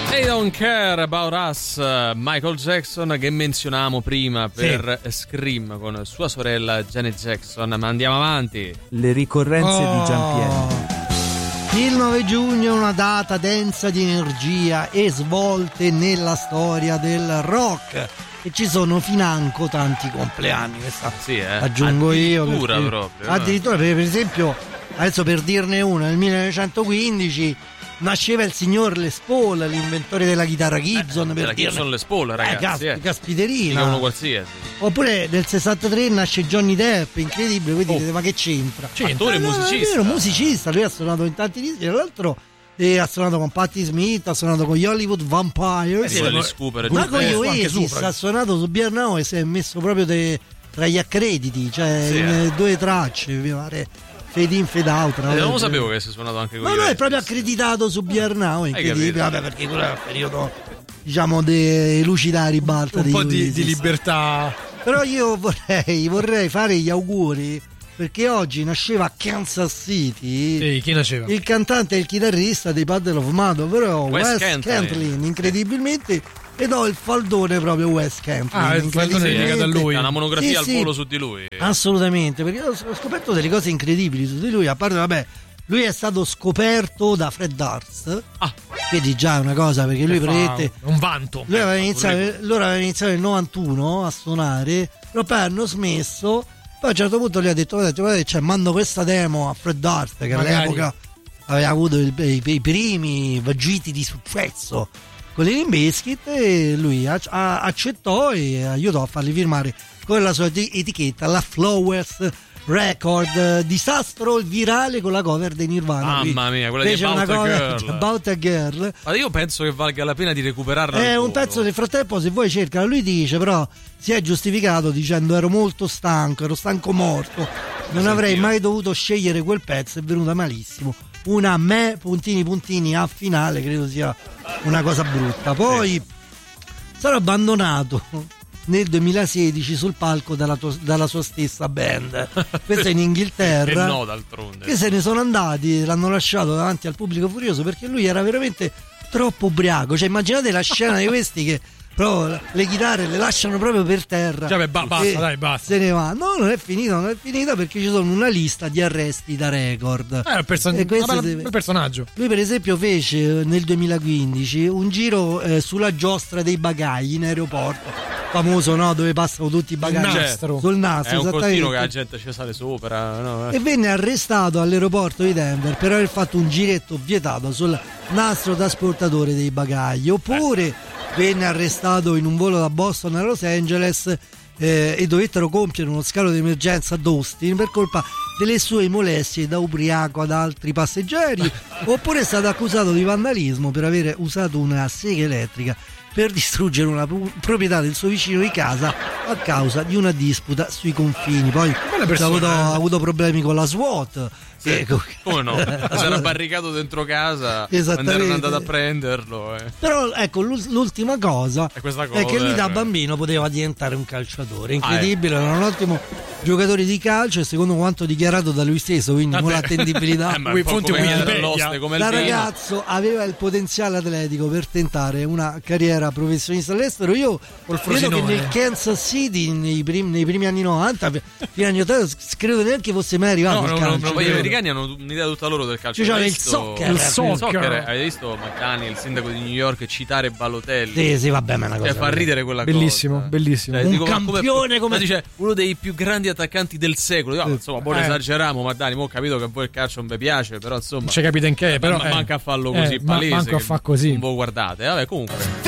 They Don't Care About Us, Michael Jackson, che menzionavamo prima per Scream con sua sorella Janet Jackson. Ma andiamo avanti. Le ricorrenze di Giampiero. Il 9 giugno è una data densa di energia e svolte nella storia del rock, e ci sono financo tanti compleanni, questa aggiungo io, proprio, addirittura per esempio, adesso per dirne uno, nel 1915 nasceva il signor Les Paul, l'inventore della chitarra Gibson, per della Gibson Les Paul, ragazzi, caspiterina, uno qualsiasi. Oppure nel 63 nasce Johnny Depp, incredibile, voi dite ma che c'entra? Attore e musicista. È vero, musicista, lui ha suonato in tanti dischi, tra l'altro ha suonato con Patti Smith, ha suonato con gli Hollywood Vampires, ma con gli Oasis ha suonato su Beer Now e si è messo proprio tra gli accrediti, cioè in 2 tracce, mi pare. Fade in, fade out. Non lo sapevo che avesse suonato anche con ma lui è proprio accreditato su Beer Now, incredibile. Vabbè, perché quello era il periodo, diciamo, di lucidare ribalta un po' di libertà. Però io vorrei fare gli auguri, perché oggi nasceva a Kansas City. Chi nasceva? Il cantante e il chitarrista dei Puddle of Mudd, ovvero Wes Cantlin, incredibilmente. E do il faldone proprio Wes Cantlin. Il faldone dedicato a lui. È una monografia al volo su di lui. Assolutamente, perché ho scoperto delle cose incredibili su di lui. A parte, vabbè, lui è stato scoperto da Fred Durst. Quindi già è una cosa, perché lui prende un vanto. Lui aveva iniziato nel 91 a suonare, però poi hanno smesso. Poi a un certo punto lui ha detto, guardate, mando questa demo a Fred Durst, che all'epoca aveva avuto i primi vagiti di successo con i Limp Bizkit, e lui accettò e aiutò a farli firmare con la sua etichetta, la Flowers Record. Disastro virale con la cover dei Nirvana. Mamma mia, quella di About a Girl. Ma io penso che valga la pena di recuperarla. È un pezzo, nel frattempo, se vuoi cercala. Lui dice, però si è giustificato dicendo: ero molto stanco, ero stanco morto, non avrei mai dovuto scegliere quel pezzo, è venuta malissimo. Una puntini a finale, credo sia una cosa brutta. Poi sarà abbandonato nel 2016 sul palco dalla sua stessa band. Questo è in Inghilterra. No, d'altronde. Che se ne sono andati, l'hanno lasciato davanti al pubblico furioso, perché lui era veramente troppo ubriaco. Cioè, immaginate la scena di questi che però le chitarre le lasciano proprio per terra. Cioè, basta. Se ne va. No, non è finita perché ci sono una lista di arresti da record. È un personaggio. Lui, per esempio, fece nel 2015 un giro sulla giostra dei bagagli in aeroporto, famoso, no? Dove passano tutti i bagagli sul nastro. È un continuo che la gente ci sale sopra, no? E venne arrestato all'aeroporto di Denver per aver fatto un giretto vietato sul nastro trasportatore dei bagagli. Oppure venne arrestato in un volo da Boston a Los Angeles e dovettero compiere uno scalo di emergenza ad Austin per colpa delle sue molestie da ubriaco ad altri passeggeri. Oppure è stato accusato di vandalismo per aver usato una sega elettrica per distruggere una proprietà del suo vicino di casa a causa di una disputa sui confini. Poi ha avuto problemi con la SWAT. Come no? Si era barricato dentro casa, erano andati a prenderlo. Però ecco, l'ultima cosa è che lui da bambino poteva diventare un calciatore. Incredibile, era un ottimo giocatore di calcio, e secondo quanto dichiarato da lui stesso, quindi con l'attendibilità. Da ragazzo aveva il potenziale atletico per tentare una carriera professionista all'estero. Io credo che nel Kansas City nei primi anni 90, fino agli 80, credo neanche fosse mai arrivato il calcio. Gli americani hanno un'idea tutta loro del calcio. Cioè, il soccer. Hai visto McDaniel, il sindaco di New York, citare Balotelli? Sì, vabbè, ma è una cosa. Fa ridere quella bellissimo, cosa. Bellissimo. Un campione come dice, uno dei più grandi attaccanti del secolo. Insomma, poi esageriamo, ma Dani, ho capito che a voi il calcio non vi piace, però insomma. Non ci capite in che, però manca a farlo così palese. Manco a fa così. Non voi guardate. Vabbè, comunque.